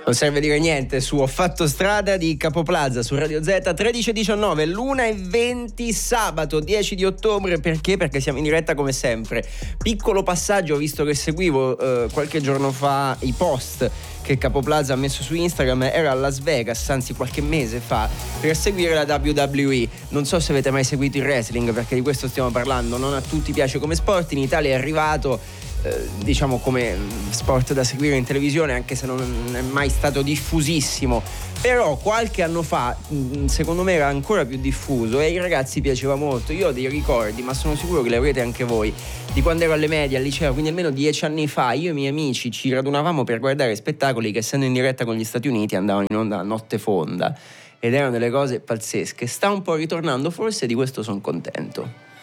Non serve dire niente su Ho fatto strada di Capo Plaza su Radio Z 13:19, l'1:20 sabato 10 di ottobre. Perché? Perché siamo in diretta come sempre. Piccolo passaggio, visto che seguivo qualche giorno fa i post che Capo Plaza ha messo su Instagram, era a Las Vegas, anzi qualche mese fa, per seguire la WWE. Non so se avete mai seguito il wrestling, perché di questo stiamo parlando. Non a tutti piace come sport, in Italia è arrivato diciamo come sport da seguire in televisione, anche se non è mai stato diffusissimo, però qualche anno fa secondo me era ancora più diffuso e ai ragazzi piaceva molto. Io ho dei ricordi, ma sono sicuro che li avrete anche voi, di quando ero alle medie, al liceo, quindi almeno 10 anni fa. Io e i miei amici ci radunavamo per guardare spettacoli che, essendo in diretta con gli Stati Uniti, andavano in onda a notte fonda ed erano delle cose pazzesche. Sta un po' ritornando, forse, di questo sono contento.